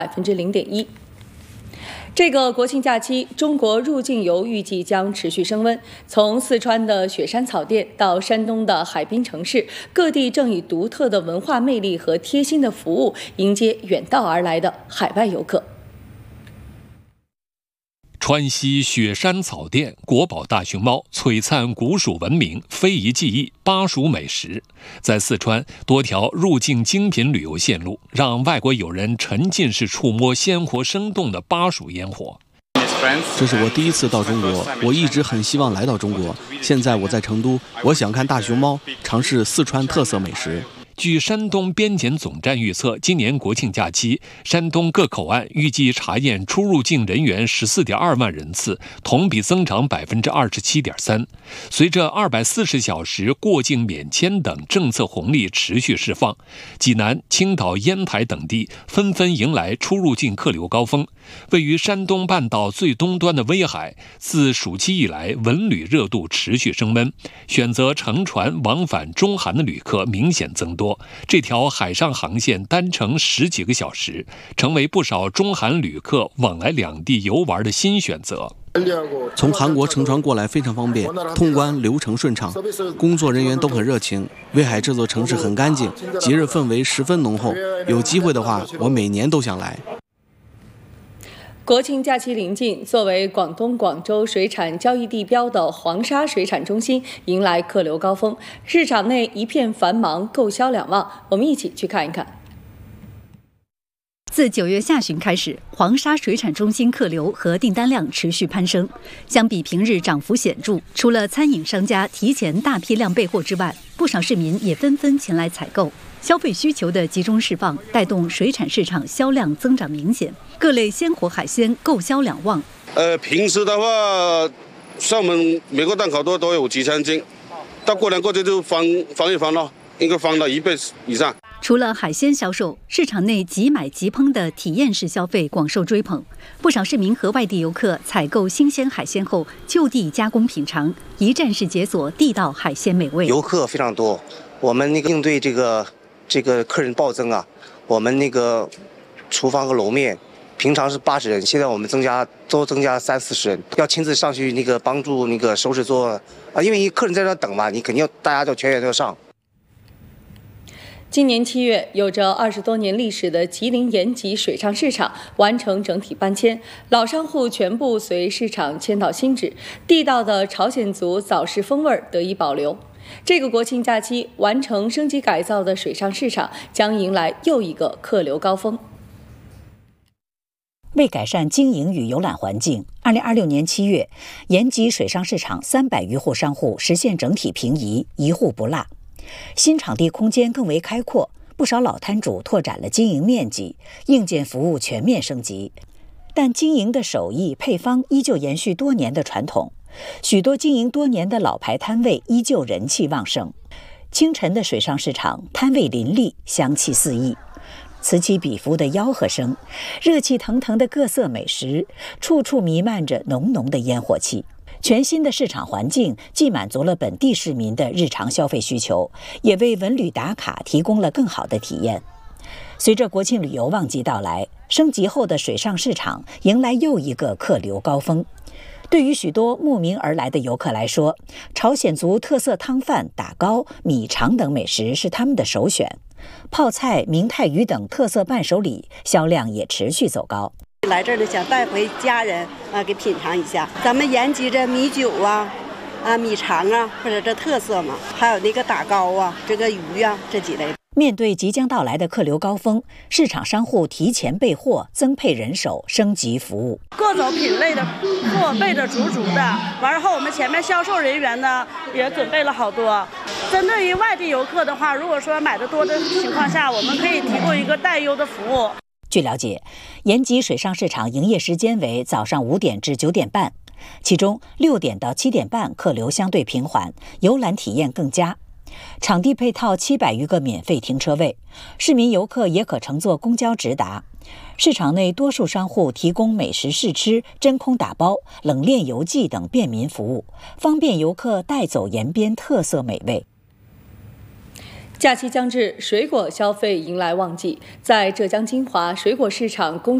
0.1%。这个国庆假期，中国入境游预计将持续升温。从四川的雪山草甸到山东的海滨城市，各地正以独特的文化魅力和贴心的服务迎接远道而来的海外游客。 川西雪山草甸、国宝大熊猫、璀璨古蜀文明、非遗技艺、巴蜀美食，在四川多条入境精品旅游线路，让外国友人沉浸式触摸鲜活生动的巴蜀烟火。 这是我第一次到中国，我一直很希望来到中国。现在我在成都，我想看大熊猫，尝试四川特色美食。 据山东边检总站预测，今年国庆假期，山东各口岸预计查验出入境人员14.2万人次，同比增长27.3%。随着240小时过境免签等政策红利持续释放，济南、青岛、烟台等地纷纷迎来出入境客流高峰。位于山东半岛最东端的威海，自暑期以来文旅热度持续升温，选择乘船往返中韩的旅客明显增多。这条海上航线单程10几个小时，成为不少中韩旅客往来两地游玩的新选择。 从韩国乘船过来非常方便，通关流程顺畅，工作人员都很热情。威海这座城市很干净，节日氛围十分浓厚。有机会的话，我每年都想来。 国庆假期临近，作为广东广州水产交易地标的黄沙水产中心迎来客流高峰，市场内一片繁忙，购销两旺。我们一起去看一看。 自9月下旬开始，黄沙水产中心客流和订单量持续攀升，相比平日涨幅显著。除了餐饮商家提前大批量备货之外，不少市民也纷纷前来采购。消费需求的集中释放，带动水产市场销量增长明显，各类鲜活海鲜购销两旺。 平时的话，像我们每个档口都有几千斤，到过年过节就翻一翻了，应该翻了1倍以上。 除了海鲜销售，市场内即买即烹的体验式消费广受追捧，不少市民和外地游客采购新鲜海鲜后就地加工品尝，一站式解锁地道海鲜美味。 游客非常多，我们应对这个客人暴增啊，我们厨房和楼面平常是80人，现在我们增加30-40人，要亲自上去帮助收拾做啊，因为客人在那等嘛，你肯定大家就全员都要上。 今年7月，有着20多年历史的吉林延吉水上市场完成整体搬迁，老商户全部随市场迁到新址，地道的朝鲜族早市风味得以保留。这个国庆假期，完成升级改造的水上市场将迎来又一个客流高峰。 为改善经营与游览环境，2026年7月，延吉水上市场300余户商户实现整体平移，一户不落。新场地空间更为开阔，不少老摊主拓展了经营面积，硬件服务全面升级。但经营的手艺配方依旧延续多年的传统，许多经营多年的老牌摊位依旧人气旺盛。清晨的水上市场，摊位林立，香气四溢，此起彼伏的吆喝声，热气腾腾的各色美食，处处弥漫着浓浓的烟火气。全新的市场环境既满足了本地市民的日常消费需求，也为文旅打卡提供了更好的体验。随着国庆旅游旺季到来，升级后的水上市场迎来又一个客流高峰。对于许多慕名而来的游客来说，朝鲜族特色汤饭、打糕、米肠等美食是他们的首选。泡菜、明太鱼等特色伴手礼销量也持续走高。 来这儿就想带回家人给品尝一下咱们延吉这米酒米肠或者这特色嘛，还有打糕这个鱼这几类。 面对即将到来的客流高峰，市场商户提前备货，增配人手，升级服务。 各种品类的货备着足足的，完后我们前面销售人员呢也准备了好多。针对于外地游客的话，如果说买的多的情况下，我们可以提供一个代优的服务。 据了解，延吉水上市场营业时间为早上5点至9点半，其中6点到7点半客流相对平缓，游览体验更佳。场地配套700余个免费停车位，市民游客也可乘坐公交直达。市场内多数商户提供美食试吃、真空打包、冷链邮寄等便民服务，方便游客带走延边特色美味。 假期将至，水果消费迎来旺季。在浙江金华，水果市场供